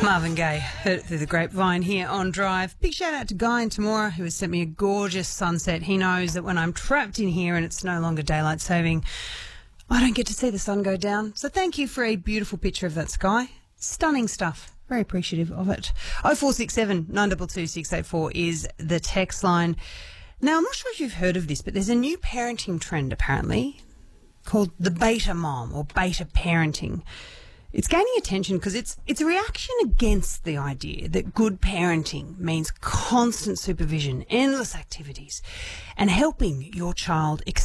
Marvin Gaye, heard it through the grapevine here on Drive. Big shout out to Guy in Temora, who has sent me a gorgeous sunset. He knows that when I'm trapped in here and it's no longer daylight saving, I don't get to see the sun go down. So thank you for a beautiful picture of that sky. Stunning stuff. Very appreciative of it. 0467 922 684 is the text line. Now, I'm not sure if you've heard of this, but there's a new parenting trend apparently called the beta mom or beta parenting. It's gaining attention because it's a reaction against the idea that good parenting means constant supervision, endless activities, and helping your child